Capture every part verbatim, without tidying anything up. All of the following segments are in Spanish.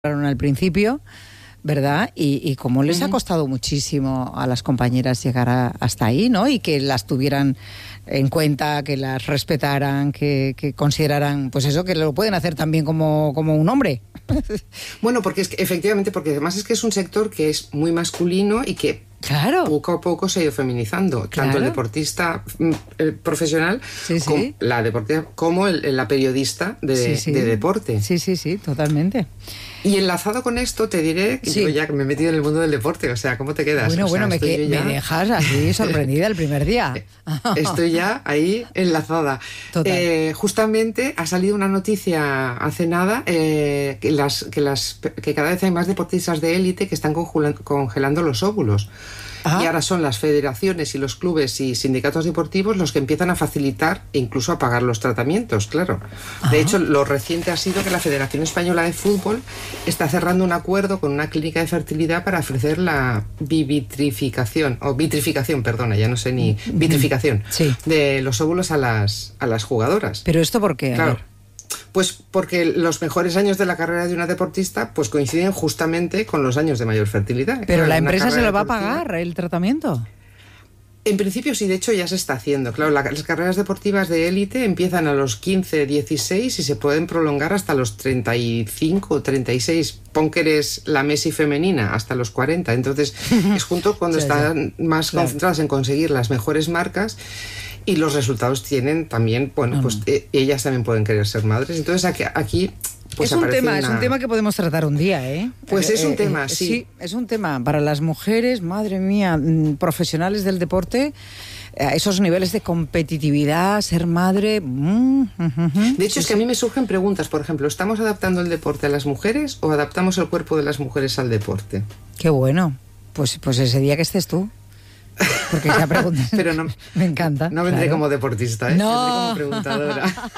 al principio, ¿verdad? Y, y como les uh-huh. ha costado muchísimo a las compañeras llegar a, hasta ahí, ¿no? Y que las tuvieran en cuenta, que las respetaran, que, que consideraran, pues eso, que lo pueden hacer también como, como un hombre. Bueno, porque es que, efectivamente, porque además es que es un sector que es muy masculino y que claro. poco a poco se ha ido feminizando, claro. tanto el deportista el profesional, sí, sí. como la deportista, como el, la periodista de, sí, sí. de deporte. Sí, sí, sí, totalmente. Y enlazado con esto te diré que sí. yo ya me he metido en el mundo del deporte, o sea, ¿cómo te quedas? Bueno, o bueno, sea, me, que, ya... me dejas así sorprendida el primer día. Estoy ya ahí enlazada. Total. Eh, justamente ha salido una noticia hace nada eh, que, las, que, las, que cada vez hay más deportistas de élite que están congelando los óvulos. Ajá. Y ahora son las federaciones y los clubes y sindicatos deportivos los que empiezan a facilitar e incluso a pagar los tratamientos, claro. Ajá. De hecho, lo reciente ha sido que la Federación Española de Fútbol está cerrando un acuerdo con una clínica de fertilidad para ofrecer la vitrificación, o vitrificación, perdona, ya no sé ni, vitrificación, sí. de los óvulos a las, a las jugadoras. ¿Pero esto por qué? Claro. Pues porque los mejores años de la carrera de una deportista pues coinciden justamente con los años de mayor fertilidad. ¿Pero claro, la empresa se lo va deportiva. a pagar el tratamiento? En principio sí, de hecho ya se está haciendo. Claro, la, las carreras deportivas de élite empiezan a los quince, dieciséis y se pueden prolongar hasta los treinta y cinco, treinta y seis. Pon que eres la Messi femenina, hasta los cuarenta. Entonces es junto cuando sí, están sí. más claro. concentradas en conseguir las mejores marcas. Y los resultados tienen también, bueno, uh-huh. pues eh, ellas también pueden querer ser madres. Entonces aquí, aquí pues es un tema, una... es un tema que podemos tratar un día, ¿eh? Pues eh, es un eh, tema, eh, sí. Sí, es un tema para las mujeres, madre mía, profesionales del deporte, a esos niveles de competitividad, ser madre. Mm, uh-huh. De hecho, sí, es que sí. a mí me surgen preguntas, por ejemplo, ¿estamos adaptando el deporte a las mujeres o adaptamos el cuerpo de las mujeres al deporte? Qué bueno. Pues, pues ese día que estés tú. Porque esa pregunta pero no, me encanta. No vendré claro. como deportista, ¿eh? No. Vendré como preguntadora.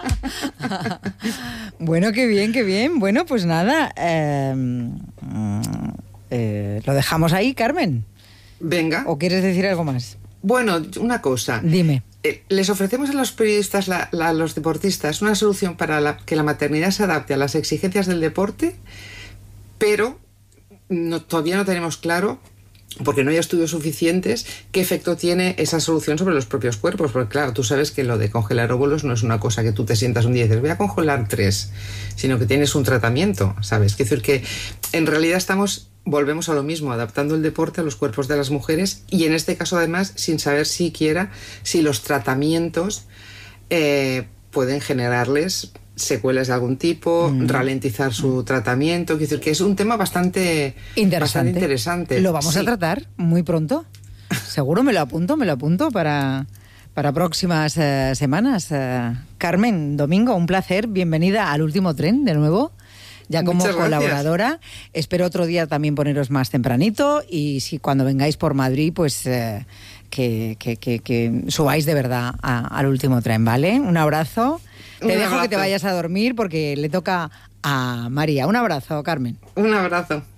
Bueno, qué bien, qué bien. Bueno, pues nada, eh, eh, lo dejamos ahí, Carmen. Venga. ¿O quieres decir algo más? Bueno, una cosa. Dime. Eh, les ofrecemos a los periodistas, la, la, a los deportistas, una solución para la, que la maternidad se adapte a las exigencias del deporte, pero no, todavía no tenemos claro, porque no hay estudios suficientes, qué efecto tiene esa solución sobre los propios cuerpos. Porque claro, tú sabes que lo de congelar óvulos no es una cosa que tú te sientas un día y dices, voy a congelar tres, sino que tienes un tratamiento, ¿sabes? Quiero decir que en realidad estamos, volvemos a lo mismo, adaptando el deporte a los cuerpos de las mujeres y en este caso además sin saber siquiera si los tratamientos eh, pueden generarles secuelas de algún tipo, mm. ralentizar su mm. tratamiento. Quiero decir que es un tema bastante interesante. Bastante interesante. Lo vamos sí. a tratar muy pronto. Seguro, me lo apunto, me lo apunto para, para próximas eh, semanas. Eh, Carmen, Domingo, un placer. Bienvenida al Último Tren de nuevo. Ya como Muchas colaboradora. Gracias. Espero otro día también poneros más tempranito y si cuando vengáis por Madrid, pues eh, que, que, que, que subáis de verdad a, al Último Tren, ¿vale? Un abrazo. Te Un dejo abrazo. Que te vayas a dormir porque le toca a María. Un abrazo, Carmen. Un abrazo.